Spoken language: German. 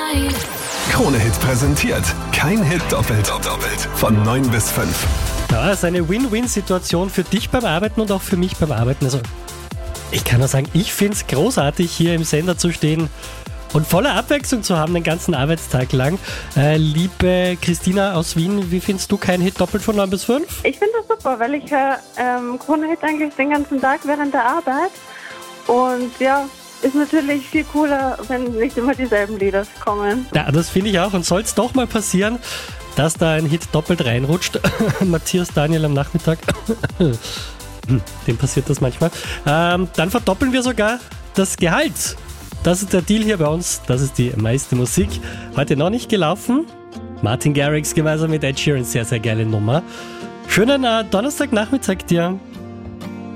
Krone-Hit präsentiert. Kein Hit doppelt. Von 9 bis 5. Ja, das ist eine Win-Win-Situation für dich beim Arbeiten und auch für mich beim Arbeiten. Also, ich kann nur sagen, ich finde es großartig, hier im Sender zu stehen und voller Abwechslung zu haben den ganzen Arbeitstag lang. Liebe Christina aus Wien, wie findest du Kein Hit doppelt von 9 bis 5? Ich finde das super, weil ich höre Krone-Hit eigentlich den ganzen Tag während der Arbeit. Und ja, ist natürlich viel cooler, wenn nicht immer dieselben Lieder kommen. Ja, das finde ich auch. Und soll es doch mal passieren, dass da ein Hit doppelt reinrutscht, Matthias Daniel am Nachmittag, dem passiert das manchmal, dann verdoppeln wir sogar das Gehalt. Das ist der Deal hier bei uns. Das ist die meiste Musik. Heute noch nicht gelaufen. Martin Garrix gemeinsam mit Ed Sheeran. Sehr, sehr geile Nummer. Schönen Donnerstagnachmittag dir.